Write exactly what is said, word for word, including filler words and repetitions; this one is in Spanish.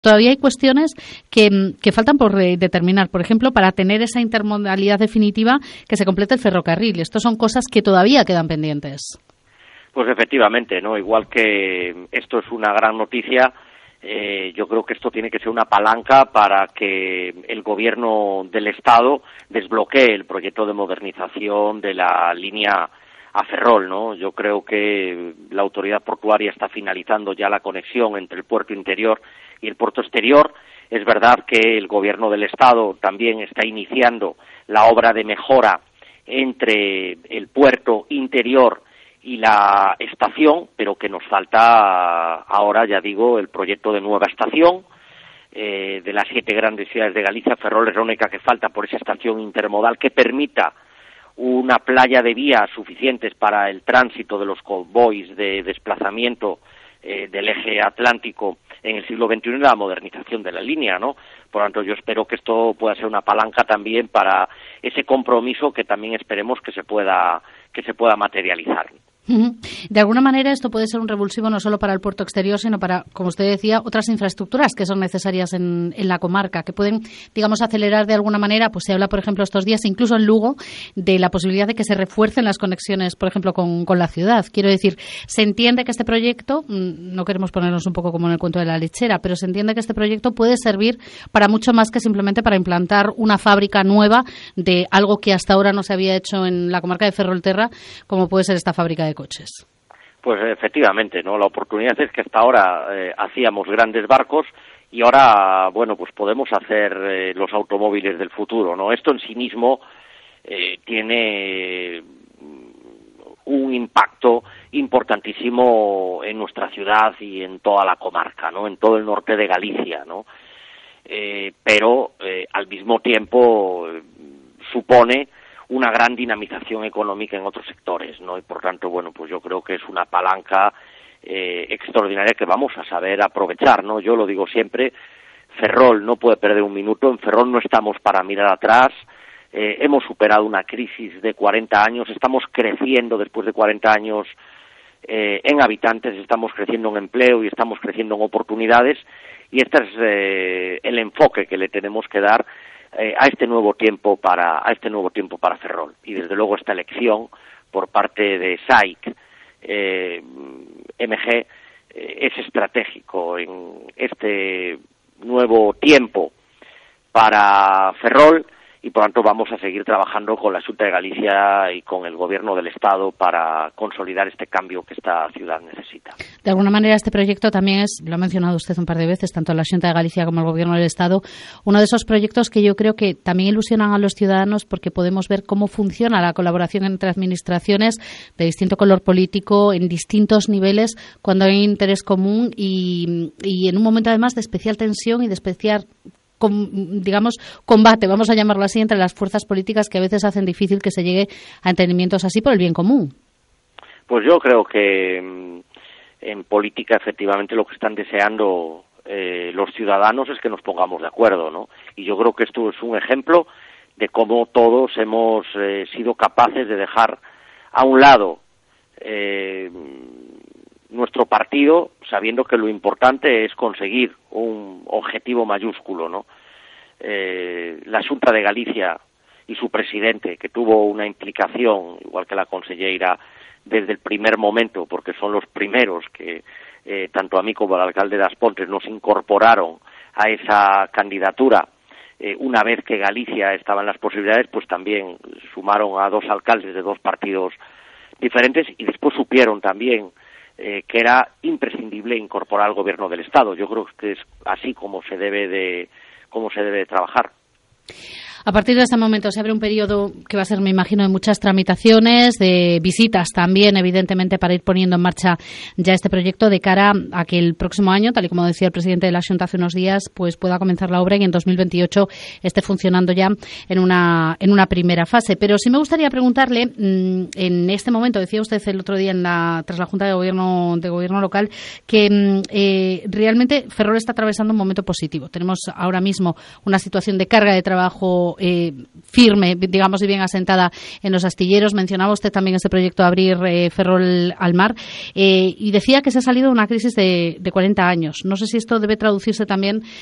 todavía hay cuestiones que, que faltan por eh, determinar. Por ejemplo, para tener esa intermodalidad definitiva, que se complete el ferrocarril. Estas son cosas que todavía quedan pendientes. Pues efectivamente, ¿no? Igual que esto es una gran noticia, eh, yo creo que esto tiene que ser una palanca para que el gobierno del Estado desbloquee el proyecto de modernización de la línea a Ferrol, ¿no? Yo creo que la autoridad portuaria está finalizando ya la conexión entre el puerto interior y el puerto exterior. Es verdad que el gobierno del Estado también está iniciando la obra de mejora entre el puerto interior y la estación, pero que nos falta ahora, ya digo, el proyecto de nueva estación. Eh, de las siete grandes ciudades de Galicia, Ferrol es la única que falta por esa estación intermodal que permita una playa de vías suficientes para el tránsito de los convoys de desplazamiento eh, del eje atlántico en el siglo veintiuno y la modernización de la línea, ¿no? Por lo tanto, yo espero que esto pueda ser una palanca también para ese compromiso que también esperemos que se pueda que se pueda materializar. De alguna manera esto puede ser un revulsivo no solo para el puerto exterior, sino para, como usted decía, otras infraestructuras que son necesarias en, en la comarca, que pueden, digamos, acelerar de alguna manera. Pues se habla, por ejemplo, estos días, incluso en Lugo, de la posibilidad de que se refuercen las conexiones, por ejemplo, con, con la ciudad. Quiero decir, se entiende que este proyecto, no queremos ponernos un poco como en el cuento de la lechera, pero se entiende que este proyecto puede servir para mucho más que simplemente para implantar una fábrica nueva de algo que hasta ahora no se había hecho en la comarca de Ferrolterra, como puede ser esta fábrica de coches. Pues efectivamente, ¿no? La oportunidad es que hasta ahora eh, hacíamos grandes barcos y ahora, bueno, pues podemos hacer eh, los automóviles del futuro, ¿no? Esto en sí mismo eh, tiene un impacto importantísimo en nuestra ciudad y en toda la comarca, ¿no? En todo el norte de Galicia, ¿no? Eh, pero eh, al mismo tiempo eh, supone una gran dinamización económica en otros sectores, ¿no? Y por tanto, bueno, pues yo creo que es una palanca eh, extraordinaria que vamos a saber aprovechar, ¿no? Yo lo digo siempre, Ferrol no puede perder un minuto, en Ferrol no estamos para mirar atrás, eh, hemos superado una crisis de cuarenta años, estamos creciendo después de cuarenta años eh, en habitantes, estamos creciendo en empleo y estamos creciendo en oportunidades, y este es eh, el enfoque que le tenemos que dar Eh, a este nuevo tiempo para a este nuevo tiempo para Ferrol. Y desde luego esta elección por parte de S A I C eh, M G eh, es estratégico en este nuevo tiempo para Ferrol, y por tanto vamos a seguir trabajando con la Xunta de Galicia y con el Gobierno del Estado para consolidar este cambio que esta ciudad necesita. De alguna manera este proyecto también es, lo ha mencionado usted un par de veces, tanto la Xunta de Galicia como el Gobierno del Estado, uno de esos proyectos que yo creo que también ilusionan a los ciudadanos, porque podemos ver cómo funciona la colaboración entre administraciones de distinto color político en distintos niveles cuando hay interés común y, y en un momento además de especial tensión y de especial Con, digamos, combate, vamos a llamarlo así, entre las fuerzas políticas que a veces hacen difícil que se llegue a entendimientos así por el bien común. Pues yo creo que en política efectivamente lo que están deseando eh, los ciudadanos es que nos pongamos de acuerdo, ¿no? Y yo creo que esto es un ejemplo de cómo todos hemos eh, sido capaces de dejar a un lado eh, nuestro partido, sabiendo que lo importante es conseguir un objetivo mayúsculo, ¿no? Eh, la Xunta de Galicia y su presidente, que tuvo una implicación, igual que la conselleira, desde el primer momento, porque son los primeros que, eh, tanto a mí como al alcalde de As Pontes, nos incorporaron a esa candidatura. Eh, una vez que Galicia estaba en las posibilidades, pues también sumaron a dos alcaldes de dos partidos diferentes, y después supieron también Eh, que era imprescindible incorporar al Gobierno del Estado. Yo creo que es así como se debe de cómo se debe de trabajar. A partir de este momento se abre un periodo que va a ser, me imagino, de muchas tramitaciones, de visitas también, evidentemente, para ir poniendo en marcha ya este proyecto de cara a que el próximo año, tal y como decía el presidente de la Xunta hace unos días, pues pueda comenzar la obra y en dos mil veintiocho esté funcionando ya en una en una primera fase. Pero sí me gustaría preguntarle, en este momento, decía usted el otro día en la, tras la Junta de Gobierno de Gobierno local, que eh, realmente Ferrol está atravesando un momento positivo. Tenemos ahora mismo una situación de carga de trabajo poco eh, firme, digamos, y bien asentada en los astilleros. Mencionaba usted también este proyecto de abrir eh, Ferrol al mar eh, y decía que se ha salido de una crisis de, de cuarenta años. No sé si esto debe traducirse también